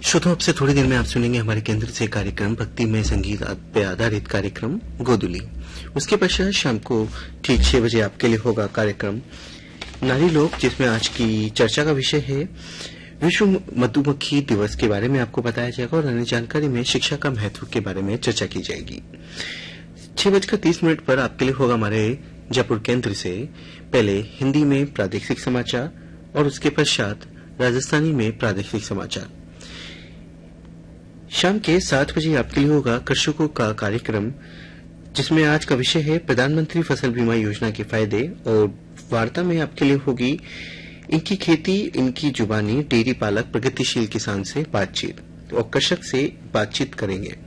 श्रोताओं, अब से थोड़ी देर में आप सुनेंगे हमारे केंद्र से कार्यक्रम भक्ति में संगीत पे आधारित कार्यक्रम गोदुली। उसके पश्चात शाम को ठीक 6 बजे आपके लिए होगा कार्यक्रम नारी लोक, जिसमें आज की चर्चा का विषय है विश्व मधुमक्खी दिवस के बारे में आपको बताया जाएगा और अन्य जानकारी में शिक्षा का महत्व के बारे में चर्चा की जाएगी। 6:30 पर आपके लिए होगा हमारे जयपुर केंद्र से पहले हिंदी में प्रादेशिक समाचार और उसके पश्चात राजस्थानी में प्रादेशिक समाचार। शाम के 7 बजे आपके लिए होगा कृषकों का कार्यक्रम, जिसमें आज का विषय है प्रधानमंत्री फसल बीमा योजना के फायदे, और वार्ता में आपके लिए होगी इनकी खेती इनकी जुबानी, डेयरी पालक प्रगतिशील किसान से बातचीत और कृषक से बातचीत करेंगे।